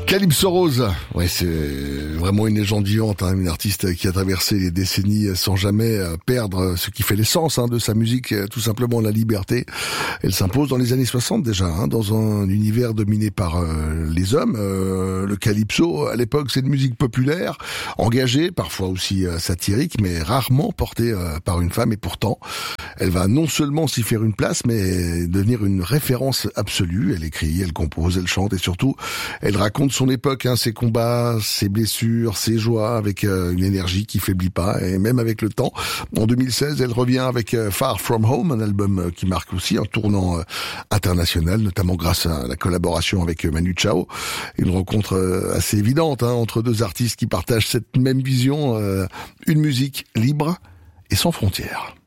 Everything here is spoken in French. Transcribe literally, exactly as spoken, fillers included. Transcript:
Calypso Rose, ouais, c'est vraiment une légende vivante, hein, une artiste qui a traversé les décennies sans jamais perdre ce qui fait l'essence hein, de sa musique, tout simplement la liberté. Elle s'impose dans les années soixante déjà, hein, dans un univers dominé par euh, les hommes. Euh, le calypso, à l'époque, c'est une musique populaire, engagée, parfois aussi euh, satirique, mais rarement portée euh, par une femme. Et pourtant, elle va non seulement s'y faire une place, mais devenir une référence absolue. Elle écrit, elle compose, elle chante et surtout, elle raconte son époque, hein, ses combats, ses blessures, ses joies, avec euh, une énergie qui faiblit pas, et même avec le temps. En deux mille seize, elle revient avec euh, Far From Home, un album euh, qui marque aussi un tournant euh, international, notamment grâce à la collaboration avec euh, Manu Chao. Une rencontre euh, assez évidente hein, entre deux artistes qui partagent cette même vision, euh, une musique libre et sans frontières.